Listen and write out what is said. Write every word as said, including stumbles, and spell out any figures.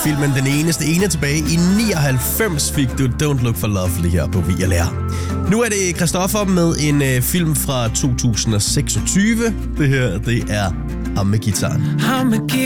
filmen Den Eneste Ene tilbage i nioghalvfems fik du Don't Look for Lovely her på V L R. Nu er det Christoffer med en øh, film fra to tusind seksogtyve. Det her, det er ham med gitaren.